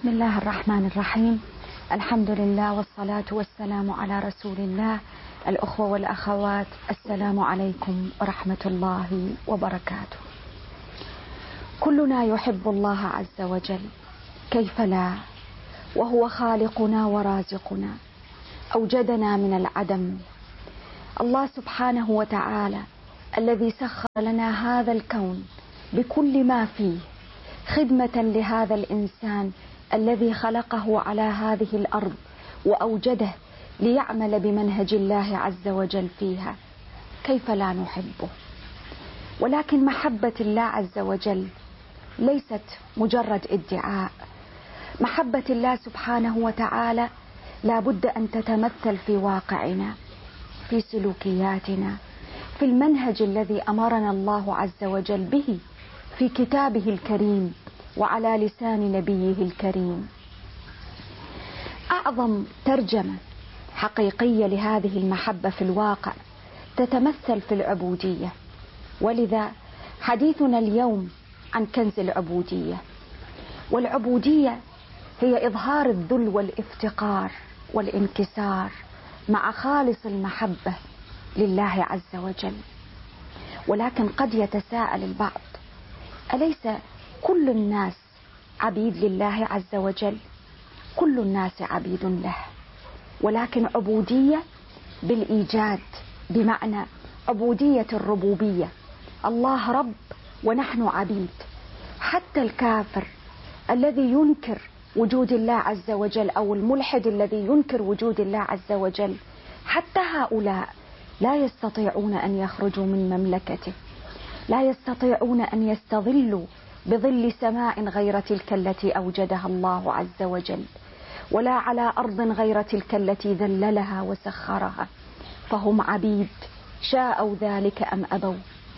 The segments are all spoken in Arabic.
بسم الله الرحمن الرحيم. الحمد لله والصلاة والسلام على رسول الله. الأخوة والأخوات، السلام عليكم ورحمة الله وبركاته. كلنا يحب الله عز وجل، كيف لا؟ وهو خالقنا ورازقنا، أوجدنا من العدم. الله سبحانه وتعالى الذي سخر لنا هذا الكون بكل ما فيه خدمة لهذا الإنسان الذي خلقه على هذه الأرض وأوجده ليعمل بمنهج الله عز وجل فيها، كيف لا نحبه؟ ولكن محبة الله عز وجل ليست مجرد ادعاء. محبة الله سبحانه وتعالى لا بد أن تتمثل في واقعنا، في سلوكياتنا، في المنهج الذي أمرنا الله عز وجل به في كتابه الكريم وعلى لسان نبيه الكريم. أعظم ترجمة حقيقية لهذه المحبة في الواقع تتمثل في العبودية، ولذا حديثنا اليوم عن كنز العبودية. والعبودية هي إظهار الذل والافتقار والانكسار مع خالص المحبة لله عز وجل. ولكن قد يتساءل البعض: أليس كل الناس عبيد لله عز وجل؟ كل الناس عبيد له، ولكن عبودية بالإيجاد، بمعنى عبودية الربوبية. الله رب ونحن عبيد. حتى الكافر الذي ينكر وجود الله عز وجل أو الملحد الذي ينكر وجود الله عز وجل، حتى هؤلاء لا يستطيعون أن يخرجوا من مملكته، لا يستطيعون أن يستظلوا بظل سماء غير تلك التي أوجدها الله عز وجل، ولا على أرض غير تلك التي ذللها وسخرها، فهم عبيد شاءوا ذلك أم أبوا.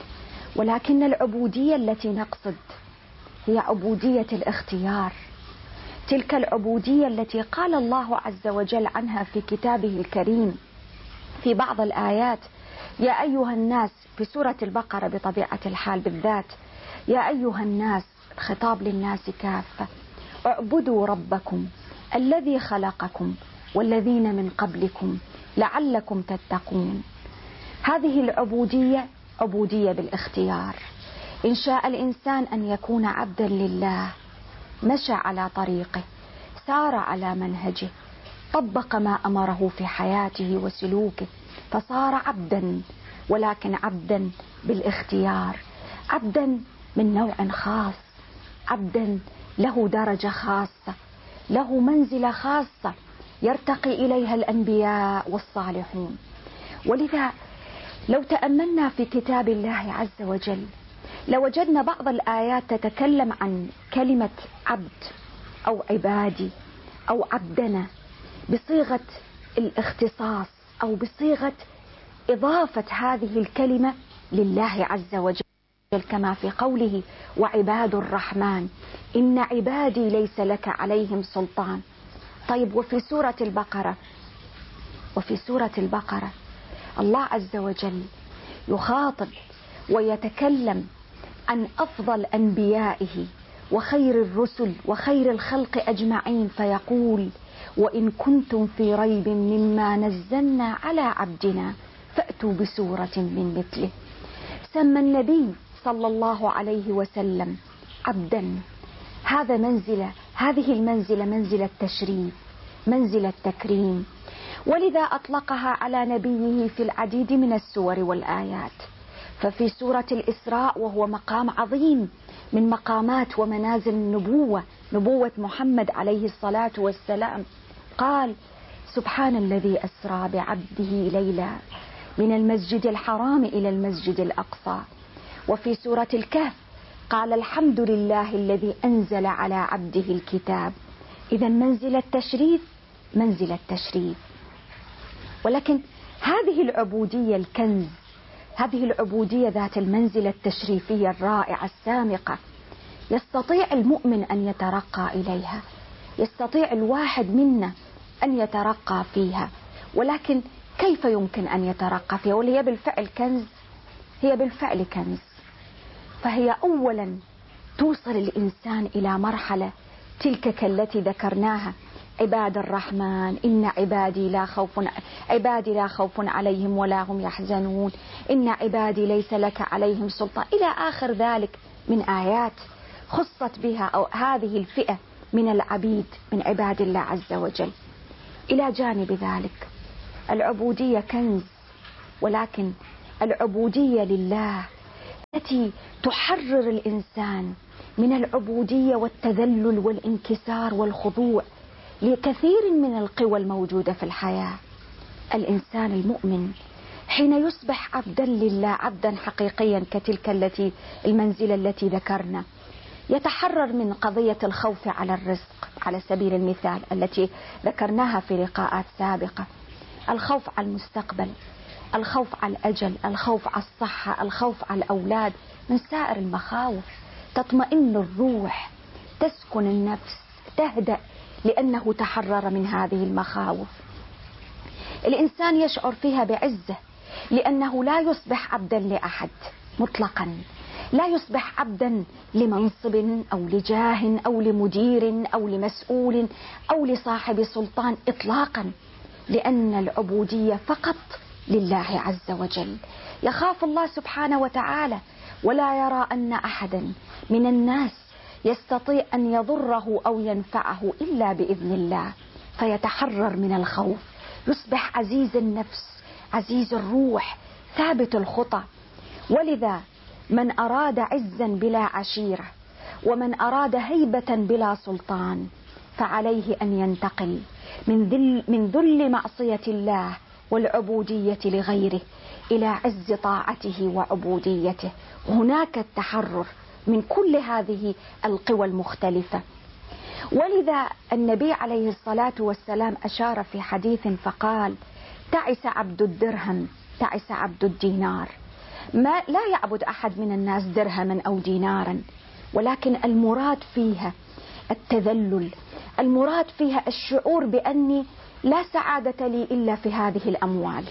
ولكن العبودية التي نقصد هي عبودية الاختيار، تلك العبودية التي قال الله عز وجل عنها في كتابه الكريم في بعض الآيات: يا أيها الناس، في سورة البقرة بطبيعة الحال بالذات: يا أيها الناس، خطاب للناس كافة، اعبدوا ربكم الذي خلقكم والذين من قبلكم لعلكم تتقون. هذه العبودية عبودية بالاختيار. إن شاء الإنسان أن يكون عبدا لله، مشى على طريقه، سار على منهجه، طبق ما أمره في حياته وسلوكه، فصار عبدا، ولكن عبدا بالاختيار، عبدا من نوع خاص، عبدا له درجة خاصة، له منزلة خاصة يرتقي إليها الأنبياء والصالحون. ولذا لو تأملنا في كتاب الله عز وجل لوجدنا بعض الآيات تتكلم عن كلمة عبد أو عبادي أو عبدنا بصيغة الاختصاص أو بصيغة إضافة هذه الكلمة لله عز وجل، كما في قوله: وعباد الرحمن إن عبادي ليس لك عليهم سلطان. طيب، وفي سورة البقرة الله عز وجل يخاطب ويتكلم عن أفضل أنبيائه وخير الرسل وخير الخلق أجمعين، فيقول: وإن كنتم في ريب مما نزلنا على عبدنا فأتوا بسورة من مثله. سمى النبي صلى الله عليه وسلم عبدا. هذه المنزلة منزلة تشريف، منزلة تكريم، ولذا أطلقها على نبيه في العديد من السور والآيات. ففي سورة الإسراء، وهو مقام عظيم من مقامات ومنازل النبوة، نبوة محمد عليه الصلاة والسلام، قال: سبحان الذي أسرى بعبده ليلا من المسجد الحرام إلى المسجد الأقصى. وفي سورة الكهف قال: الحمد لله الذي أنزل على عبده الكتاب. إذا منزلة تشريف، منزلة تشريف. ولكن هذه العبودية الكنز، هذه العبودية ذات المنزلة التشريفية الرائعة السامقة، يستطيع المؤمن أن يترقى إليها، يستطيع الواحد منا أن يترقى فيها. ولكن كيف يمكن أن يترقى فيها؟ وهي بالفعل كنز، هي بالفعل كنز. فهي أولا توصل الإنسان إلى مرحلة تلك كالتي ذكرناها: عباد الرحمن إن عبادي لا خوف عليهم ولا هم يحزنون، إن عبادي ليس لك عليهم سلطان، إلى آخر ذلك من آيات خصت بها أو هذه الفئة من العبيد من عباد الله عز وجل. إلى جانب ذلك العبودية كنز، ولكن العبودية لله التي تحرر الإنسان من العبودية والتذلل والانكسار والخضوع لكثير من القوى الموجودة في الحياة. الإنسان المؤمن حين يصبح عبدا لله، عبدا حقيقيا كتلك المنزلة التي ذكرنا، يتحرر من قضية الخوف على الرزق على سبيل المثال التي ذكرناها في لقاءات سابقة، الخوف على المستقبل، الخوف على الأجل، الخوف على الصحة، الخوف على الأولاد، من سائر المخاوف. تطمئن الروح، تسكن النفس، تهدأ، لأنه تحرر من هذه المخاوف. الإنسان يشعر فيها بعزة، لأنه لا يصبح عبدا لأحد مطلقا، لا يصبح عبدا لمنصب أو لجاه أو لمدير أو لمسؤول أو لصاحب سلطان إطلاقا، لأن العبودية فقط لله عز وجل. يخاف الله سبحانه وتعالى، ولا يرى أن أحدا من الناس يستطيع أن يضره أو ينفعه إلا بإذن الله، فيتحرر من الخوف، يصبح عزيز النفس، عزيز الروح، ثابت الخطى. ولذا من أراد عزا بلا عشيرة، ومن أراد هيبة بلا سلطان، فعليه أن ينتقل من ذل معصية الله والعبودية لغيره إلى عز طاعته وعبوديته. هناك التحرر من كل هذه القوى المختلفة. ولذا النبي عليه الصلاة والسلام أشار في حديث فقال: تعس عبد الدرهم، تعس عبد الدينار. ما لا يعبد أحد من الناس درهما أو دينارا، ولكن المراد فيها التذلل، المراد فيها الشعور بأني لا سعادة لي إلا في هذه الأموال.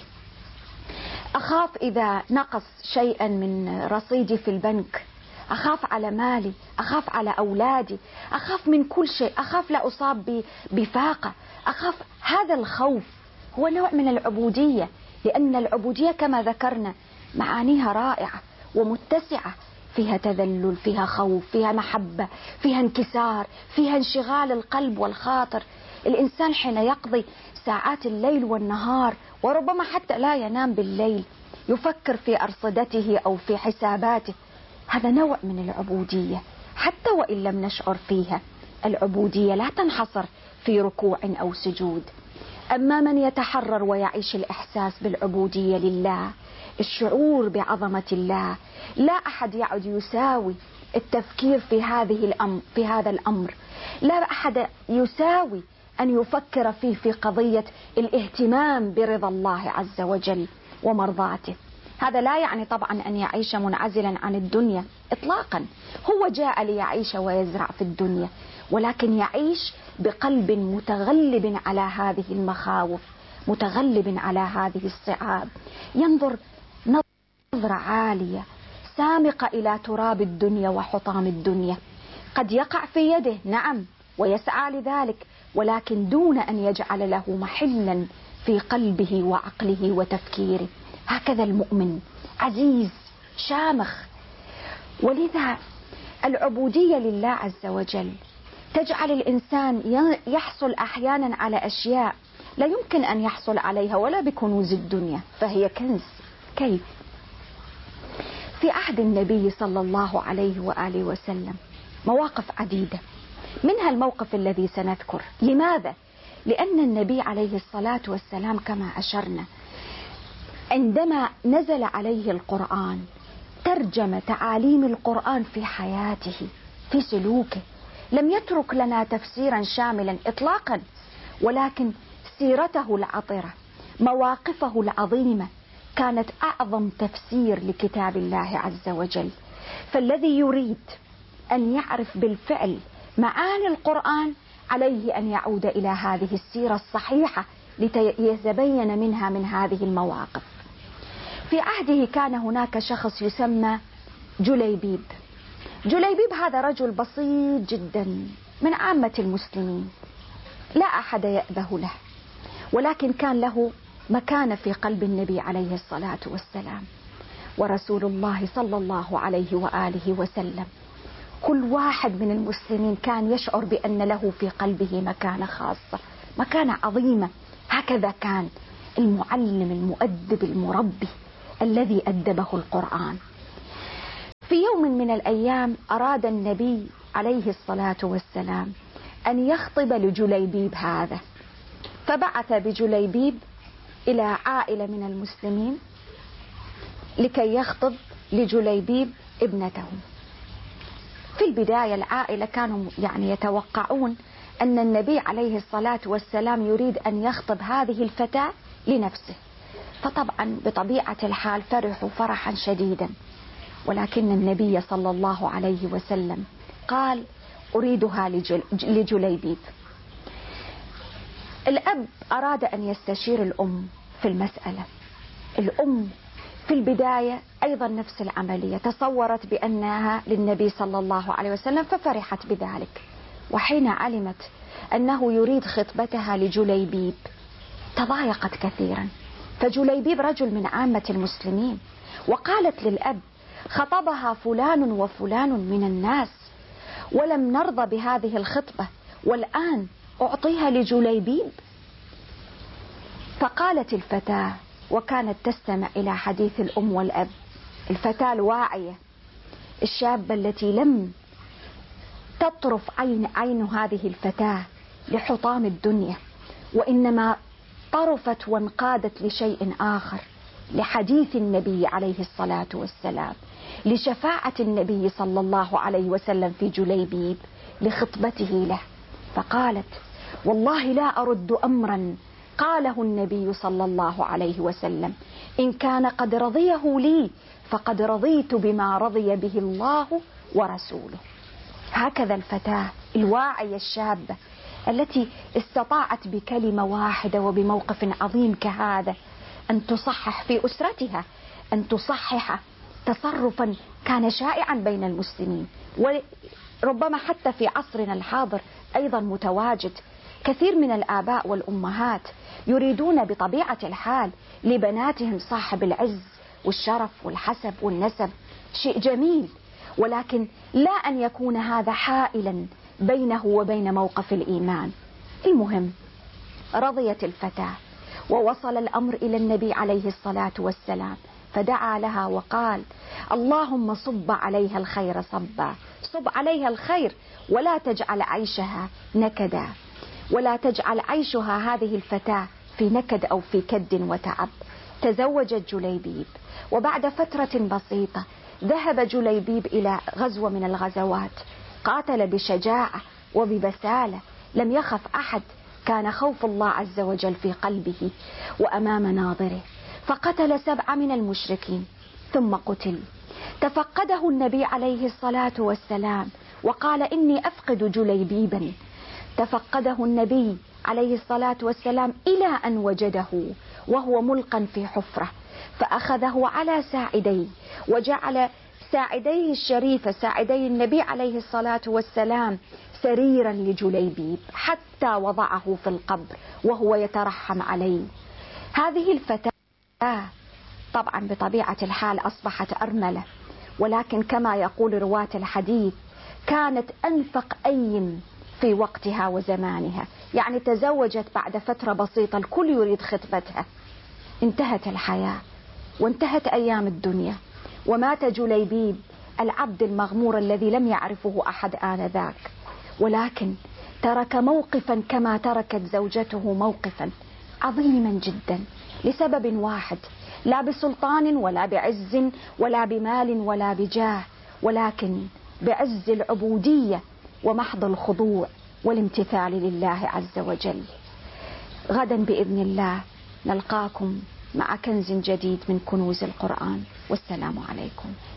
أخاف إذا نقص شيئا من رصيدي في البنك، أخاف على مالي، أخاف على أولادي، أخاف من كل شيء، أخاف لا أصاب بفاقة، أخاف. هذا الخوف هو نوع من العبودية، لأن العبودية كما ذكرنا معانيها رائعة ومتسعة، فيها تذلل، فيها خوف، فيها محبة، فيها انكسار، فيها انشغال القلب والخاطر. الإنسان حين يقضي ساعات الليل والنهار، وربما حتى لا ينام بالليل، يفكر في أرصدته أو في حساباته، هذا نوع من العبودية حتى وإن لم نشعر فيها. العبودية لا تنحصر في ركوع أو سجود. أما من يتحرر ويعيش الإحساس بالعبودية لله، الشعور بعظمة الله، لا أحد يعد يساوي التفكير في هذا الأمر، لا أحد يساوي أن يفكر فيه في قضية الاهتمام برضا الله عز وجل ومرضاته. هذا لا يعني طبعا أن يعيش منعزلا عن الدنيا إطلاقا، هو جاء ليعيش ويزرع في الدنيا، ولكن يعيش بقلب متغلب على هذه المخاوف، متغلب على هذه الصعاب، ينظر نظرة عالية سامقة إلى تراب الدنيا وحطام الدنيا. قد يقع في يده نعم ويسعى لذلك، ولكن دون أن يجعل له محلا في قلبه وعقله وتفكيره. هكذا المؤمن عزيز شامخ. ولذا العبودية لله عز وجل تجعل الإنسان يحصل أحيانا على أشياء لا يمكن أن يحصل عليها ولا بكنوز الدنيا، فهي كنز. كيف؟ في عهد النبي صلى الله عليه وآله وسلم مواقف عديدة، منها الموقف الذي سنذكر. لماذا؟ لأن النبي عليه الصلاة والسلام كما أشرنا عندما نزل عليه القرآن ترجم تعاليم القرآن في حياته، في سلوكه، لم يترك لنا تفسيرا شاملا إطلاقا، ولكن سيرته العطرة، مواقفه العظيمة كانت أعظم تفسير لكتاب الله عز وجل. فالذي يريد أن يعرف بالفعل معاني القرآن عليه أن يعود إلى هذه السيرة الصحيحة ليتبين منها من هذه المواقف. في عهده كان هناك شخص يسمى جليبيب. جليبيب هذا رجل بسيط جدا من عامة المسلمين، لا أحد يأبه له، ولكن كان له مكانة في قلب النبي عليه الصلاة والسلام ورسول الله صلى الله عليه وآله وسلم. كل واحد من المسلمين كان يشعر بأن له في قلبه مكانة خاصة، مكانة عظيمة. هكذا كان المعلم المؤدب المربي الذي أدبه القرآن. في يوم من الأيام أراد النبي عليه الصلاة والسلام أن يخطب لجليبيب هذا، فبعث بجليبيب إلى عائلة من المسلمين لكي يخطب لجليبيب ابنته. في البداية العائلة كانوا يتوقعون أن النبي عليه الصلاة والسلام يريد أن يخطب هذه الفتاة لنفسه، فطبعا بطبيعة الحال فرحوا فرحا شديدا، ولكن النبي صلى الله عليه وسلم قال أريدها لجليبيب. الأب أراد أن يستشير الأم في المسألة. الأم في البداية أيضا نفس العملية، تصورت بأنها للنبي صلى الله عليه وسلم ففرحت بذلك، وحين علمت أنه يريد خطبتها لجليبيب تضايقت كثيرا. فجليبيب رجل من عامة المسلمين، وقالت للأب خطبها فلان وفلان من الناس ولم نرضى بهذه الخطبة، والآن أعطيها لجليبيب. فقالت الفتاة وكانت تستمع إلى حديث الأم والأب، الفتاة الواعية الشابة التي لم تطرف عين هذه الفتاة لحطام الدنيا، وإنما طرفت وانقادت لشيء آخر، لحديث النبي عليه الصلاة والسلام، لشفاعة النبي صلى الله عليه وسلم في جليبيب، لخطبته له. فقالت والله لا أرد أمرا قاله النبي صلى الله عليه وسلم، إن كان قد رضيه لي فقد رضيت بما رضي به الله ورسوله. هكذا الفتاة الواعية الشابة التي استطاعت بكلمة واحدة وبموقف عظيم كهذا أن تصحح في أسرتها، أن تصحح تصرفا كان شائعا بين المسلمين، وربما حتى في عصرنا الحاضر أيضا متواجد. كثير من الآباء والأمهات يريدون بطبيعة الحال لبناتهم صاحب العز والشرف والحسب والنسب، شيء جميل، ولكن لا أن يكون هذا حائلا بينه وبين موقف الإيمان. المهم رضيت الفتاة ووصل الأمر إلى النبي عليه الصلاة والسلام، فدعا لها وقال اللهم صب عليها الخير صبا، صب عليها الخير ولا تجعل عيشها نكدا، ولا تجعل عيشها هذه الفتاة في نكد أو في كد وتعب. تزوجت جليبيب، وبعد فترة بسيطة ذهب جليبيب إلى غزوة من الغزوات، قاتل بشجاعة وببسالة، لم يخف أحد، كان خوف الله عز وجل في قلبه وأمام ناظره، فقتل 7 من المشركين ثم قتل. تفقده النبي عليه الصلاة والسلام وقال إني أفقد جليبيبا. تفقده النبي عليه الصلاة والسلام إلى أن وجده وهو ملقا في حفرة، فأخذه على ساعديه وجعل ساعديه الشريفة ساعدي النبي عليه الصلاة والسلام سريرا لجليبيب حتى وضعه في القبر وهو يترحم عليه. هذه الفتاة طبعا بطبيعة الحال أصبحت أرملة، ولكن كما يقول رواة الحديث كانت أنفق أيم في وقتها وزمانها، يعني تزوجت بعد فترة بسيطة، الكل يريد خطبتها. انتهت الحياة وانتهت أيام الدنيا، ومات جليبيب العبد المغمور الذي لم يعرفه أحد آنذاك، ولكن ترك موقفا كما تركت زوجته موقفا عظيما جدا، لسبب واحد، لا بسلطان ولا بعز ولا بمال ولا بجاه، ولكن بعز العبودية ومحض الخضوع والامتثال لله عز وجل. غدا بإذن الله نلقاكم مع كنز جديد من كنوز القرآن، والسلام عليكم.